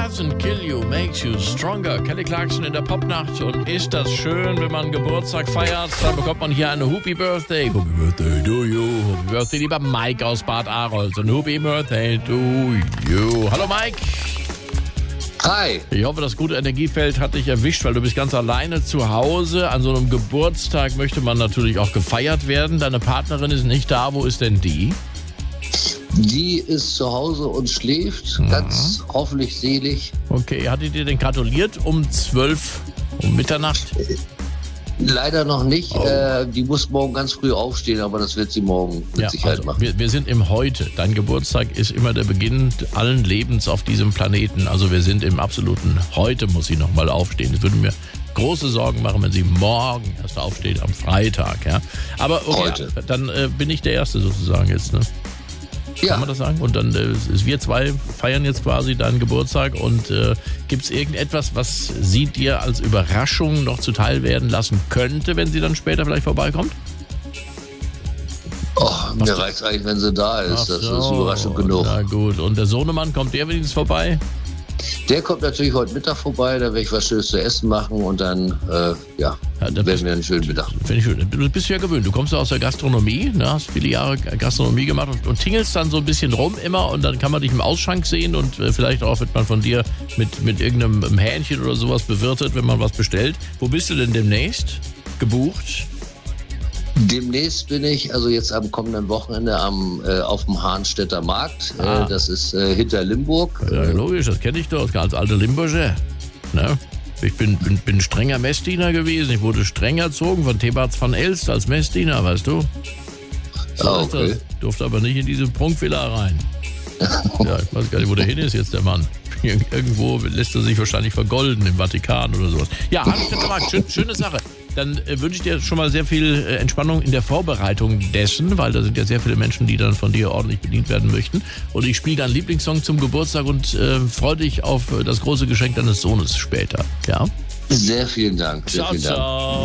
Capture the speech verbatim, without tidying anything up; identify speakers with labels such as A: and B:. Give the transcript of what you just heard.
A: doesn't kill you, makes you stronger. Kelly Clarkson in der Popnacht. Und ist das schön, wenn man Geburtstag feiert? Dann bekommt man hier eine Happy Birthday. Happy Birthday to you. Happy Birthday, lieber Mike aus Bad Arolsen. Und Happy Birthday to you. Hallo Mike.
B: Hi.
A: Ich hoffe, das gute Energiefeld hat dich erwischt, weil du bist ganz alleine zu Hause. An so einem Geburtstag möchte man natürlich auch gefeiert werden. Deine Partnerin ist nicht da. Wo ist denn die?
B: Die ist zu Hause und schläft, mhm. ganz hoffentlich selig.
A: Okay, hat die dir denn gratuliert um zwölf, um Mitternacht?
B: Leider noch nicht. Oh. Äh, die muss morgen ganz früh aufstehen, aber das wird sie morgen mit
A: ja,
B: Sicherheit
A: also,
B: machen.
A: Wir, wir sind im Heute. Dein Geburtstag ist immer der Beginn allen Lebens auf diesem Planeten. Also wir sind im absoluten Heute, muss sie nochmal aufstehen. Das würde mir große Sorgen machen, wenn sie morgen erst aufsteht, am Freitag. Ja. Aber okay,
B: Heute.
A: dann äh, bin ich der Erste sozusagen jetzt, ne?
B: Ja.
A: Kann man das sagen? Und dann äh, wir zwei feiern jetzt quasi deinen Geburtstag. Und äh, gibt es irgendetwas, was sie dir als Überraschung noch zuteil werden lassen könnte, wenn sie dann später vielleicht vorbeikommt?
B: Oh, mir reicht eigentlich, wenn sie da ist.
A: Ach
B: das
A: so,
B: ist Überraschung genug.
A: Na gut. Und der Sohnemann, kommt der wenigstens vorbei?
B: Der kommt natürlich heute Mittag vorbei, da werde ich was Schönes zu essen machen und dann, äh, ja, ja werden wir einen schönen Mittag.
A: Finde ich schön. Du bist ja gewöhnt, du kommst ja aus der Gastronomie, ne? Hast viele Jahre Gastronomie gemacht und, und tingelst dann so ein bisschen rum immer und dann kann man dich im Ausschank sehen und äh, vielleicht auch wird man von dir mit, mit irgendeinem Hähnchen oder sowas bewirtet, wenn man was bestellt. Wo bist du denn demnächst gebucht?
B: Demnächst bin ich, also jetzt am kommenden Wochenende am, äh, auf dem Hahnstädter Markt.
A: Ah.
B: Äh, das ist äh, hinter Limburg.
A: Ja, logisch, das kenne ich doch, als alter Limburger. Ne? Ich bin, bin, bin strenger Messdiener gewesen. Ich wurde streng erzogen von Thebats van Elst als Messdiener, weißt du? So
B: ah,
A: ist
B: okay.
A: das. Durfte aber nicht in diese Prunkvilla rein. Ja, ich weiß gar nicht, wo der hin ist jetzt, der Mann. Irgendwo lässt er sich wahrscheinlich vergolden, im Vatikan oder sowas. Ja, Hahnstädter Markt, schön, schöne Sache. Dann äh, wünsche ich dir schon mal sehr viel äh, Entspannung in der Vorbereitung dessen, weil da sind ja sehr viele Menschen, die dann von dir ordentlich bedient werden möchten. Und ich spiele deinen Lieblingssong zum Geburtstag und äh, freue dich auf äh, das große Geschenk deines Sohnes später. Ja?
B: Sehr vielen Dank. Sehr
A: Ciao,
B: vielen Dank.
A: ciao.